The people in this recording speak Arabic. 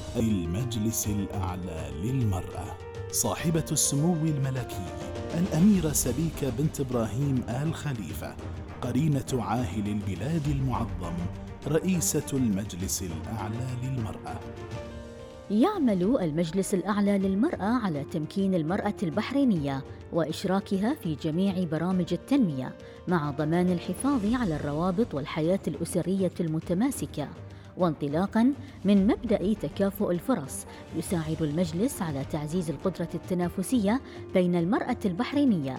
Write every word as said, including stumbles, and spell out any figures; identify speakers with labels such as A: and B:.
A: المجلس الأعلى للمرأة. صاحبة السمو الملكي الأميرة سبيكة بنت إبراهيم آل خليفة، قرينة عاهل البلاد المعظم، رئيسة المجلس الأعلى للمرأة.
B: يعمل المجلس الأعلى للمرأة على تمكين المرأة البحرينية وإشراكها في جميع برامج التنمية، مع ضمان الحفاظ على الروابط والحياة الأسرية المتماسكة. وانطلاقاً من مبدأ تكافؤ الفرص، يساعد المجلس على تعزيز القدرة التنافسية بين المرأة البحرينية